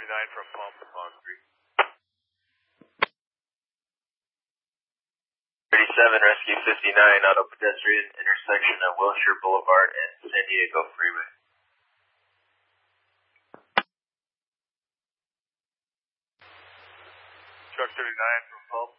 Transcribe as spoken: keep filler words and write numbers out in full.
thirty-nine from Pump on three. thirty-seven, Rescue fifty-nine, auto pedestrian intersection of Wilshire Boulevard and San Diego Freeway. Truck thirty-nine from Pump.